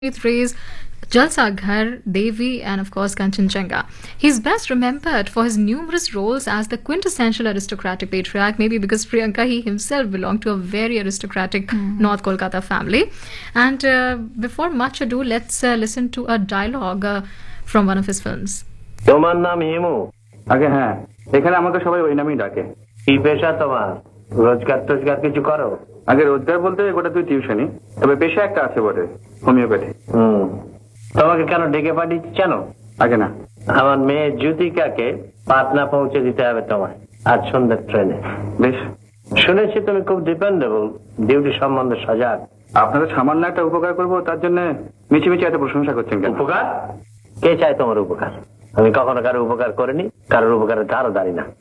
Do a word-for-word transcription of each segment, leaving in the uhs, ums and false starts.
threes, Jalsa Ghar, Devi, and of course Kanchenjunga. He's best remembered for his numerous roles as the quintessential aristocratic patriarch, maybe because Priyanka, he himself belonged to a very aristocratic mm-hmm. North Kolkata family. And uh, before much ado, let's uh, listen to a dialogue uh, from one of his films. তোমার নাম হিমু? আগে হ্যাঁ, এখানে আমাকে সবাই ওই নামেই ডাকে। কি পেশা তোমার? রোজগার টোজগার কিছু করো? আগে রোজগার বলতে গোটা তুই টিউশনই, তবে পেশা একটা আছে বটে, হোমিওপ্যাথি। হুম, তোমাকে কেন ডেকে পাঠিয়েছি জানো? আগে না, আমার মেয়ে জ্যোতিকাকে পাটনা পৌঁছে দিতে হবে তোমায় আজ সন্ধ্যার ট্রেনে। বেশ। শুনেছি তুমি খুব ডিপেন্ডেবল, ডিউটি সম্বন্ধে সজাগ। আপনাদের সামান্য একটা উপকার করবো, তার জন্য মিছিমিছি এত প্রশংসা করছেন কেন? উপকার? কে চায় তোমার উপকার? আমি কখনো কারো উপকার করিনি, কারোর উপকারের ধারও দাঁড়ি না।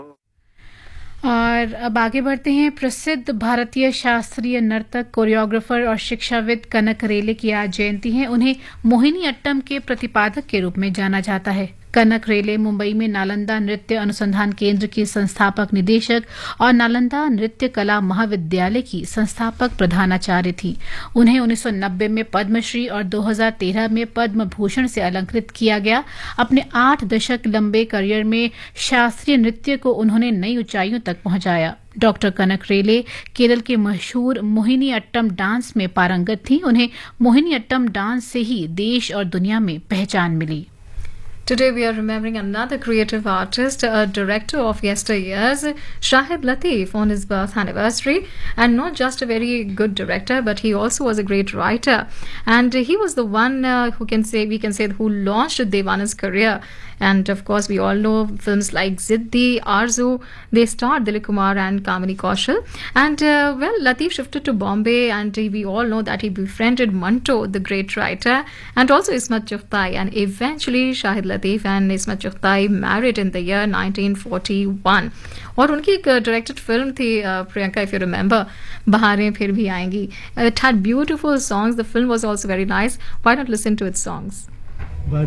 और अब आगे बढ़ते हैं। प्रसिद्ध भारतीय शास्त्रीय नर्तक, कोरियोग्राफर और शिक्षाविद कनक रेले की आज जयंती है। उन्हें मोहिनी अट्टम के प्रतिपादक के रूप में जाना जाता है। कनक रेले मुंबई में नालंदा नृत्य अनुसंधान केंद्र की संस्थापक निदेशक और नालंदा नृत्य कला महाविद्यालय की संस्थापक प्रधानाचार्य थी। उन्हें उन्नीस सौ नब्बे में पद्मश्री और दो हज़ार तेरह में पद्म भूषण से अलंकृत किया गया। अपने आठ दशक लंबे करियर में शास्त्रीय नृत्य को उन्होंने नई ऊंचाइयों तक पहुंचाया। डॉक्टर कनक रेले केरल के मशहूर मोहिनी अट्टम डांस में पारंगत थी। उन्हें मोहिनी अट्टम डांस से ही देश और दुनिया में पहचान मिली। Today we are remembering another creative artist, a director of yesteryears, Shahid Latif, on his birth anniversary. And not just a very good director, but he also was a great writer. And he was the one uh, who can say, we can say, who launched Devana's career. And of course, we all know films like Ziddi, Arzu, they starred Dilip Kumar and Kamini Kaushal. And uh, well, Latif shifted to Bombay, and we all know that he befriended Manto, the great writer, and also Ismat Chughtai. And eventually, Shahid Latif and Ismat Chughtai married in the year nineteen forty-one. और उनकी एक directed film थी Priyanka, if you remember, बहारें फिर भी आएंगी. It had beautiful songs. The film was also very nice. Why not listen to its songs?